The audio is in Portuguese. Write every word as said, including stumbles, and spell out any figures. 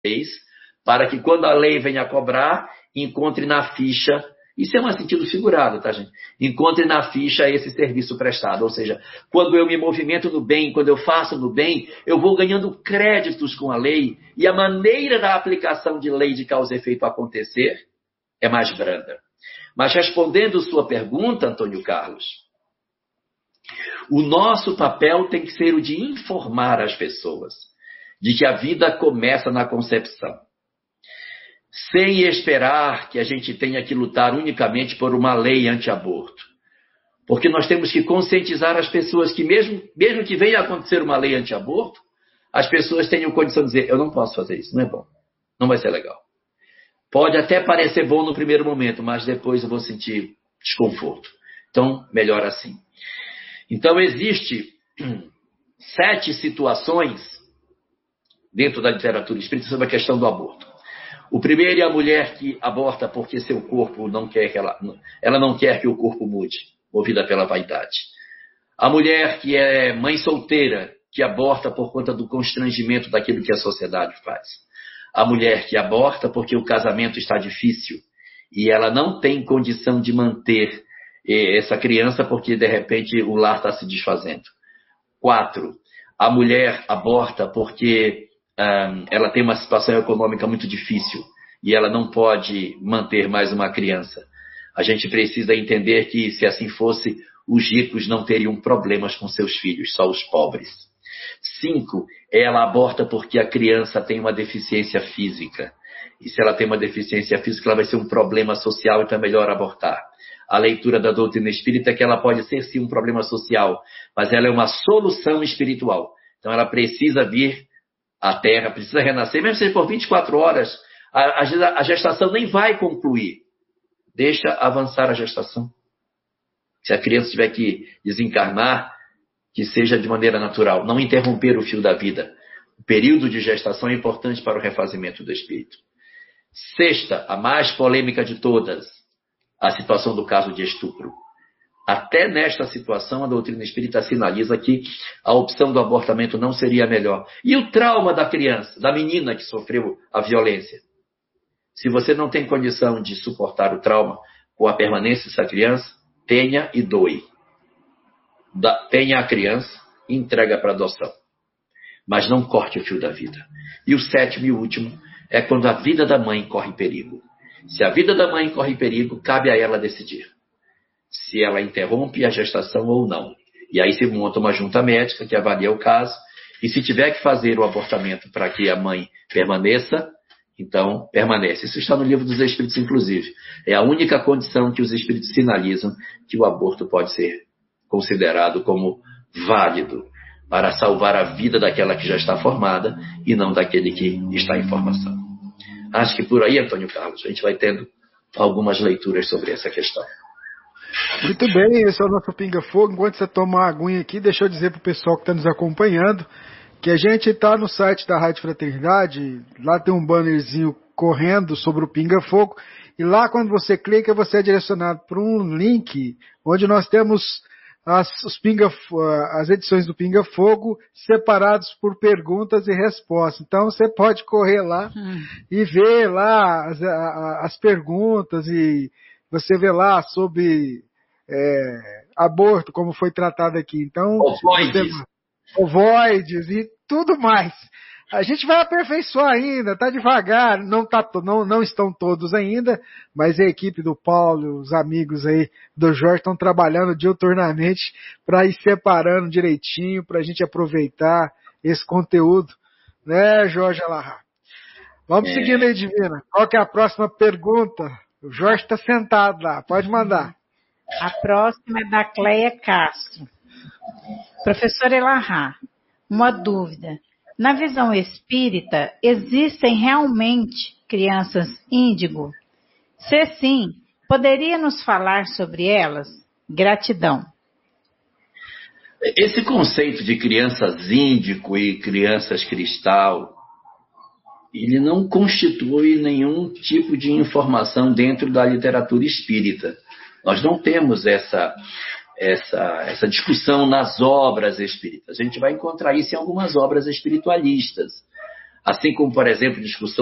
para que quando a lei venha cobrar, encontre na ficha, isso é um sentido figurado, tá, gente? Encontre na ficha esse serviço prestado, ou seja, quando eu me movimento no bem, quando eu faço no bem, eu vou ganhando créditos com a lei, e a maneira da aplicação de lei de causa e efeito acontecer é mais branda. Mas respondendo sua pergunta, Antônio Carlos, o nosso papel tem que ser o de informar as pessoas de que a vida começa na concepção, sem esperar que a gente tenha que lutar unicamente por uma lei anti-aborto. Porque nós temos que conscientizar as pessoas que mesmo, mesmo que venha a acontecer uma lei anti-aborto, as pessoas tenham condição de dizer, eu não posso fazer isso, não é bom, não vai ser legal. Pode até parecer bom no primeiro momento, mas depois eu vou sentir desconforto. Então, melhor assim. Então, existe sete situações dentro da literatura espírita sobre a questão do aborto. O primeiro é a mulher que aborta porque seu corpo não quer que ela, ela não quer que o corpo mude, movida pela vaidade. A mulher que é mãe solteira, que aborta por conta do constrangimento daquilo que a sociedade faz. A mulher que aborta porque o casamento está difícil e ela não tem condição de manter essa criança porque, de repente, o lar está se desfazendo. Quatro, a mulher aborta porque hum, ela tem uma situação econômica muito difícil e ela não pode manter mais uma criança. A gente precisa entender que, se assim fosse, os ricos não teriam problemas com seus filhos, só os pobres. Cinco, ela aborta porque a criança tem uma deficiência física. E se ela tem uma deficiência física, ela vai ser um problema social, então é melhor abortar. A leitura da doutrina espírita é que ela pode ser sim um problema social, mas ela é uma solução espiritual. Então ela precisa vir à Terra, precisa renascer, mesmo que seja por vinte e quatro horas, a, a, a gestação nem vai concluir. Deixa avançar a gestação. Se a criança tiver que desencarnar, que seja de maneira natural, não interromper o fio da vida. O período de gestação é importante para o refazimento do espírito. Sexta, a mais polêmica de todas, a situação do caso de estupro. Até nesta situação, a doutrina espírita sinaliza que a opção do abortamento não seria a melhor. E o trauma da criança, da menina que sofreu a violência? Se você não tem condição de suportar o trauma com a permanência dessa criança, tenha e doe. Da, tenha a criança e entrega para adoção. Mas não corte o fio da vida. E o sétimo e último é quando a vida da mãe corre perigo. Se a vida da mãe corre perigo, cabe a ela decidir se ela interrompe a gestação ou não. E aí se monta uma junta médica que avalia o caso, e se tiver que fazer o abortamento para que a mãe permaneça, então permanece. Isso está no Livro dos Espíritos, inclusive. É a única condição que os Espíritos sinalizam que o aborto pode ser considerado como válido para salvar a vida daquela que já está formada e não daquele que está em formação. Acho que por aí, Antônio Carlos, a gente vai tendo algumas leituras sobre essa questão. Muito bem, esse é o nosso Pinga Fogo. Enquanto você toma uma aguinha aqui, deixa eu dizer para o pessoal que está nos acompanhando que a gente está no site da Rádio Fraternidade, lá tem um bannerzinho correndo sobre o Pinga Fogo, e lá quando você clica, você é direcionado para um link onde nós temos as, os Pinga, as edições do Pinga Fogo separados por perguntas e respostas. Então você pode correr lá hum. e ver lá as, as perguntas, e você vê lá sobre é, aborto, como foi tratado aqui. Então, ovoides. ovoides e tudo mais. A gente vai aperfeiçoar ainda, tá devagar, não, tá, não, não estão todos ainda, mas a equipe do Paulo, os amigos aí do Jorge estão trabalhando diuturnamente para ir separando direitinho, para a gente aproveitar esse conteúdo, né, Jorge Alahá? Vamos é. seguindo aí, Divina. Qual que é a próxima pergunta? O Jorge está sentado lá, pode mandar. A próxima é da Cleia Castro. Professor Alahá, uma dúvida. Na visão espírita, existem realmente crianças índigo? Se sim, poderia nos falar sobre elas? Gratidão. Esse conceito de crianças índigo e crianças cristal, ele não constitui nenhum tipo de informação dentro da literatura espírita. Nós não temos essa... Essa, essa discussão nas obras espíritas. A gente vai encontrar isso em algumas obras espiritualistas. Assim como, por exemplo, discussão